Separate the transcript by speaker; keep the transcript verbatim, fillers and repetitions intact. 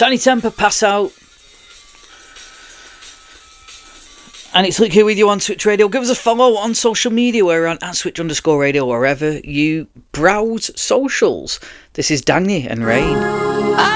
Speaker 1: Danny Temper, Pass Out. And it's Luke here with you on Switch Radio. Give us a follow on social media. We're on at Switch underscore radio, wherever you browse socials. This is Danny and Rain.